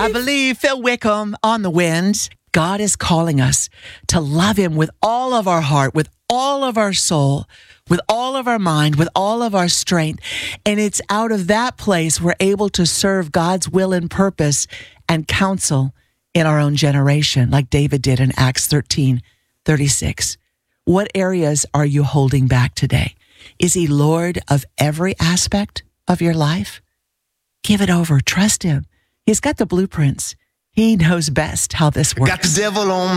I believe Phil Wickham on the Wind. God is calling us to love him with all of our heart, with all of our soul, with all of our mind, with all of our strength. And it's out of that place we're able to serve God's will and purpose and counsel in our own generation, like David did in Acts 13:36. What areas are you holding back today? Is he Lord of every aspect of your life? Give it over. Trust him. He's got the blueprints. He knows best how this works. Got the devil on